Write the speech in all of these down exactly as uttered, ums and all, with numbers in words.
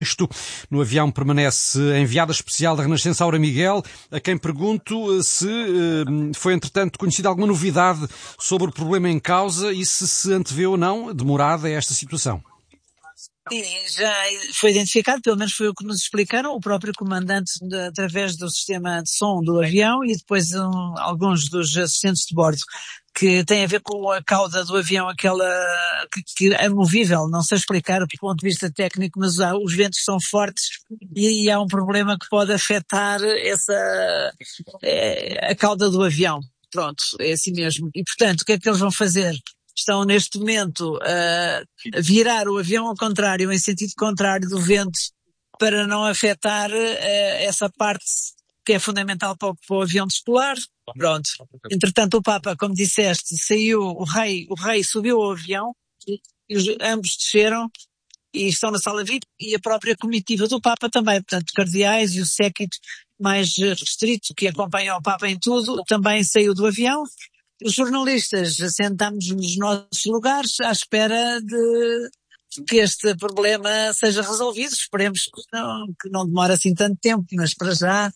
Isto no avião permanece a enviada especial da Renascença, Aura Miguel, a quem pergunto se eh, foi, entretanto, conhecida alguma novidade sobre o problema em causa e se se antevê ou não demorada esta situação. Sim, já foi identificado, pelo menos foi o que nos explicaram, o próprio comandante de, através do sistema de som do avião e depois um, alguns dos assistentes de bordo, que tem a ver com a cauda do avião, aquela que, que é movível, não sei explicar do ponto de vista técnico, mas há, os ventos são fortes e, e há um problema que pode afetar essa, é, a cauda do avião. Pronto, é assim mesmo. E portanto, o que é que eles vão fazer? Estão neste momento a virar o avião ao contrário, em sentido contrário do vento, para não afetar uh, essa parte que é fundamental para o, para o avião descolar. Pronto. Entretanto, o Papa, como disseste, saiu, o rei, o rei subiu ao avião, e os, ambos desceram e estão na sala V I P, e a própria comitiva do Papa também, portanto, cardeais e o séquito mais restrito que acompanha o Papa em tudo, também saiu do avião. Os jornalistas sentámos nos nossos lugares à espera de que este problema seja resolvido. Esperemos que não, que não demore assim tanto tempo, mas para já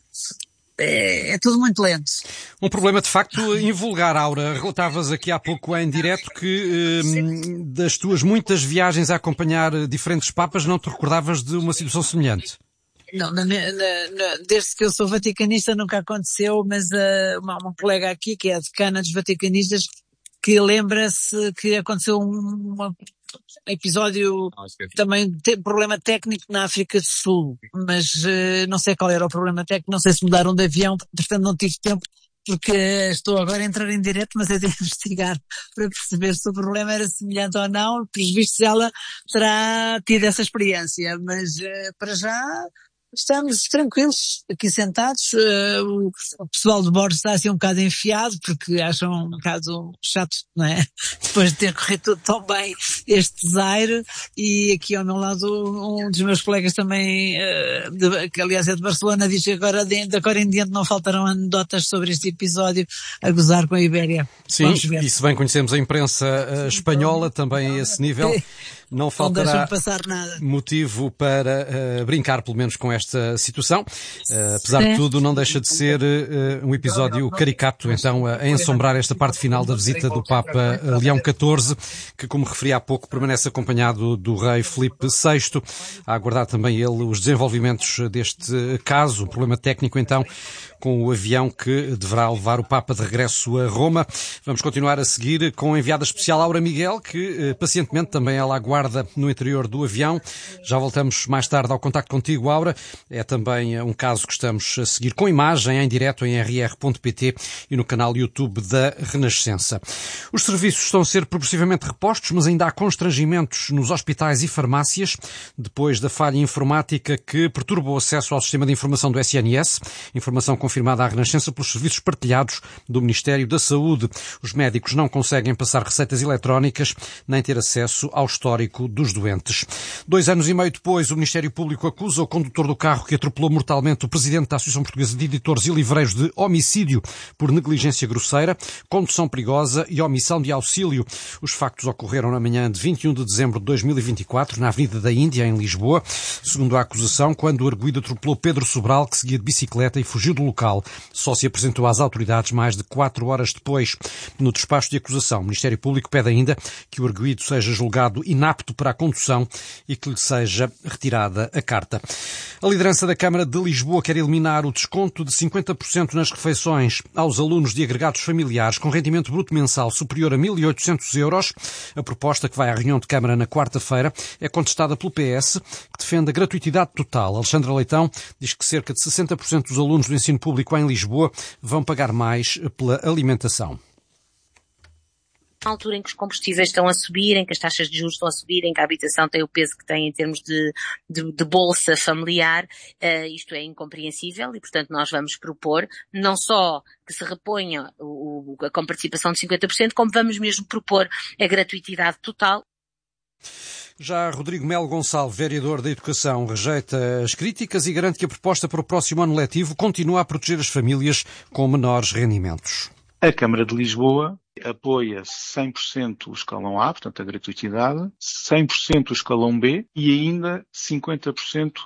é, é tudo muito lento. Um problema de facto invulgar, Aura. Relatavas aqui há pouco em direto que eh, das tuas muitas viagens a acompanhar diferentes papas não te recordavas de uma situação semelhante. Não, na, na, na, desde que eu sou vaticanista nunca aconteceu, mas uh, uma, uma colega aqui, que é a decana dos vaticanistas, que lembra-se que aconteceu um, um episódio também de problema técnico na África do Sul, mas uh, não sei qual era o problema técnico, não sei se mudaram de avião, portanto não tive tempo, porque estou agora a entrar em direto, mas é de investigar para perceber se o problema era semelhante ou não. Pelos vistos ela terá tido essa experiência, mas uh, para já estamos tranquilos aqui sentados. Uh, o, o pessoal de bordo está assim um bocado enfiado porque acham um bocado chato, não é? Depois de ter corrido tudo tão bem este desaire, e aqui ao meu lado um dos meus colegas também, uh, de, que aliás é de Barcelona, diz que agora de, de agora em diante não faltarão anedotas sobre este episódio a gozar com a Ibéria. Sim, e se bem conhecemos a imprensa uh, espanhola também a esse nível, não faltará não motivo para uh, brincar pelo menos com esta situação. Uh, apesar de tudo, não deixa de ser uh, um episódio caricato, então, a ensombrar esta parte final da visita do Papa Leão catorze, que, como referi há pouco, permanece acompanhado do rei Filipe sexto, a aguardar também ele os desenvolvimentos deste caso, um problema técnico, então, com o avião que deverá levar o Papa de regresso a Roma. Vamos continuar a seguir com a enviada especial Aura Miguel, que pacientemente também ela aguarda no interior do avião. Já voltamos mais tarde ao contacto contigo, Aura. É também um caso que estamos a seguir com imagem em direto em r r ponto p t e no canal YouTube da Renascença. Os serviços estão a ser progressivamente repostos, mas ainda há constrangimentos nos hospitais e farmácias, depois da falha informática que perturbou o acesso ao sistema de informação do S N S, informação confirmada à Renascença pelos serviços partilhados do Ministério da Saúde. Os médicos não conseguem passar receitas eletrónicas nem ter acesso ao histórico dos doentes. Dois anos e meio depois, o Ministério Público acusa o condutor do carro que atropelou mortalmente o presidente da Associação Portuguesa de Editores e Livreiros de homicídio por negligência grosseira, condução perigosa e omissão de auxílio. Os factos ocorreram na manhã de vinte e um de dezembro de dois mil e vinte e quatro, na Avenida da Índia, em Lisboa, segundo a acusação, quando o arguido atropelou Pedro Sobral, que seguia de bicicleta e fugiu do local. Só se apresentou às autoridades mais de quatro horas depois. No despacho de acusação, o Ministério Público pede ainda que o arguido seja julgado inapto para a condução e que lhe seja retirada a carta. A liderança da Câmara de Lisboa quer eliminar o desconto de cinquenta por cento nas refeições aos alunos de agregados familiares com rendimento bruto mensal superior a mil e oitocentos euros. A proposta, que vai à reunião de Câmara na quarta-feira, é contestada pelo P S, que defende a gratuitidade total. Alexandra Leitão diz que cerca de sessenta por cento dos alunos do ensino público em Lisboa vão pagar mais pela alimentação. Na altura em que os combustíveis estão a subir, em que as taxas de juros estão a subir, em que a habitação tem o peso que tem em termos de, de, de bolsa familiar, uh, isto é incompreensível e, portanto, nós vamos propor não só que se reponha o, o, a comparticipação de cinquenta por cento, como vamos mesmo propor a gratuitidade total. Já Rodrigo Melo Gonçalves, vereador da Educação, rejeita as críticas e garante que a proposta para o próximo ano letivo continua a proteger as famílias com menores rendimentos. A Câmara de Lisboa apoia cem por cento o escalão A, portanto a gratuitidade, cem por cento o escalão B e ainda cinquenta por cento